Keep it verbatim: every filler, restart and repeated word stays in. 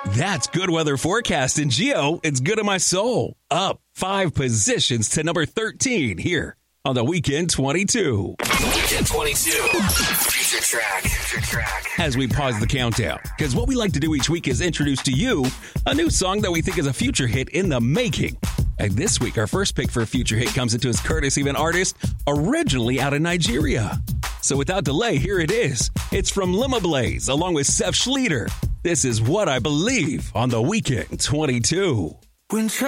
That's good weather forecast. And Geo, it's good in my soul. Up five positions to number thirteen here on the Weekend twenty-two. Weekend twenty-two. Future track. Future track. As we pause the countdown, because what we like to do each week is introduce to you a new song that we think is a future hit in the making. And this week, our first pick for a future hit comes into us courtesy of an artist originally out of Nigeria. So without delay, here it is. It's from Lima Blaze, along with Seth Schleter. This is What I Believe on the Weekend twenty-two. When